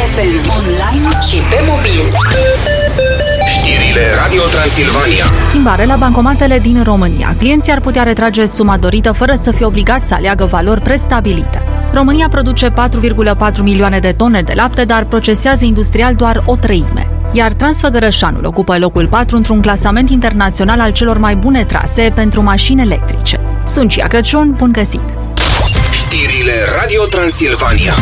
FM, online și pe mobil. Știrile Radio Transilvania. Schimbare la bancomatele din România. Clienții ar putea retrage suma dorită fără să fie obligați să aleagă valori prestabilite. România produce 4,4 milioane de tone de lapte, dar procesează industrial doar o treime. Iar Transfăgărășanul ocupă locul 4 într-un clasament internațional al celor mai bune trasee pentru mașini electrice. Sunt Cia Crăciun, bun găsit! Știrile Radio Transilvania.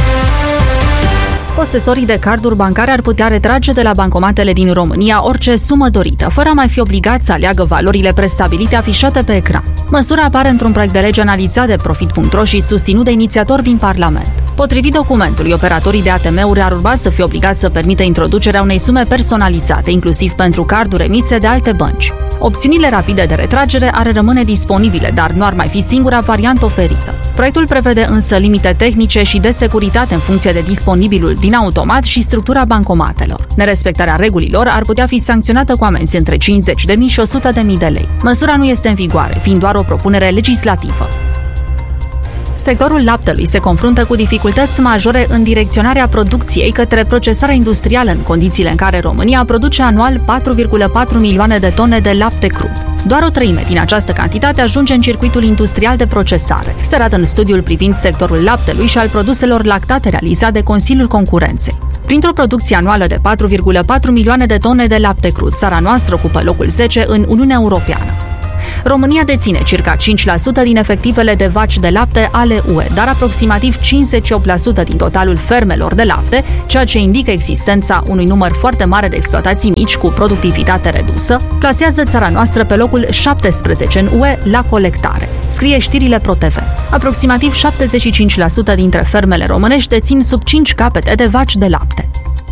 Posesorii de carduri bancare ar putea retrage de la bancomatele din România orice sumă dorită, fără a mai fi obligați să aleagă valorile prestabilite afișate pe ecran. Măsura apare într-un proiect de lege analizat de Profit.ro și susținut de inițiatori din Parlament. Potrivit documentului, operatorii de ATM-uri ar urma să fie obligați să permită introducerea unei sume personalizate, inclusiv pentru carduri emise de alte bănci. Opțiunile rapide de retragere ar rămâne disponibile, dar nu ar mai fi singura variantă oferită. Proiectul prevede însă limite tehnice și de securitate în funcție de disponibilul din automat și structura bancomatelor. Nerespectarea regulilor ar putea fi sancționată cu amenzi între 50.000 și 100.000 de lei. Măsura nu este în vigoare, fiind doar o propunere legislativă. Sectorul laptelui se confruntă cu dificultăți majore în direcționarea producției către procesarea industrială în condițiile în care România produce anual 4,4 milioane de tone de lapte crud. Doar o treime din această cantitate ajunge în circuitul industrial de procesare, se arată în studiul privind sectorul laptelui și al produselor lactate realizat de Consiliul Concurenței. Printr-o producție anuală de 4,4 milioane de tone de lapte crud, țara noastră ocupă locul 10 în Uniunea Europeană. România deține circa 5% din efectivele de vaci de lapte ale UE, dar aproximativ 58% din totalul fermelor de lapte, ceea ce indică existența unui număr foarte mare de exploatații mici cu productivitate redusă, plasează țara noastră pe locul 17 în UE la colectare. Scrie Știrile ProTV. Aproximativ 75% dintre fermele românești dețin sub 5 capete de vaci de lapte.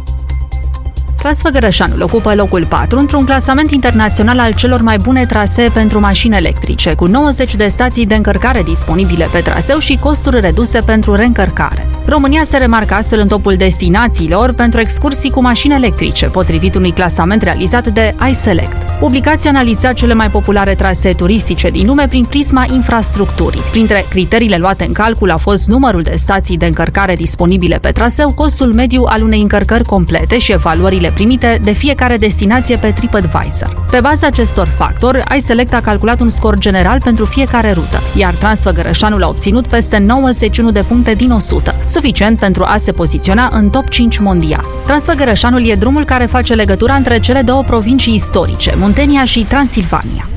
Transfăgărășanul ocupă locul 4 într-un clasament internațional al celor mai bune trasee pentru mașini electrice, cu 90 de stații de încărcare disponibile pe traseu și costuri reduse pentru reîncărcare. România se remarcă astfel în topul destinațiilor pentru excursii cu mașini electrice, potrivit unui clasament realizat de iSelect. Publicația analiza cele mai populare trasee turistice din lume prin prisma infrastructurii. Printre criteriile luate în calcul a fost numărul de stații de încărcare disponibile pe traseu, costul mediu al unei încărcări complete și evaluările primite de fiecare destinație pe TripAdvisor. Pe baza acestor factori, iSelect a calculat un scor general pentru fiecare rută, iar Transfăgărășanul a obținut peste 91 de puncte din 100, suficient pentru a se poziționa în top 5 mondial. Transfăgărășanul e drumul care face legătura între cele două provincii istorice, Muntenia și Transilvania.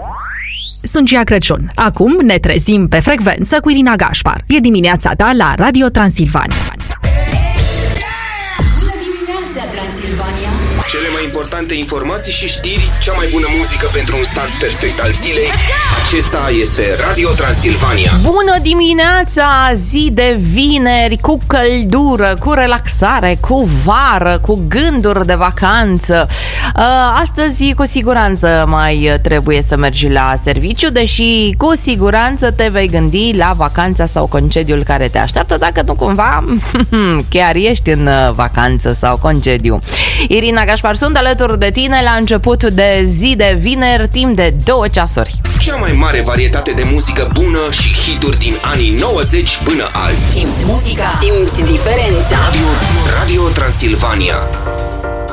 Sunt Cia Crăciun. Acum ne trezim pe frecvență cu Irina Gașpar. E dimineața ta la Radio Transilvania. Transilvania. Cele mai importante informații și știri, cea mai bună muzică pentru un start perfect al zilei. Acesta este Radio Transilvania. Bună dimineața, zi de vineri, cu căldură, cu relaxare, cu vară, cu gânduri de vacanță. Astăzi cu siguranță mai trebuie să mergi la serviciu, deși cu siguranță te vei gândi la vacanța sau concediul care te așteaptă, dacă nu cumva chiar ești în vacanță sau concediu. Irina Gașpar sunt alături de tine la început de zi de vineri, timp de 2 ceasuri. Cea mai mare varietate de muzică bună și hituri din anii 90 până azi. Simți muzica, simți diferența. Radio Transilvania.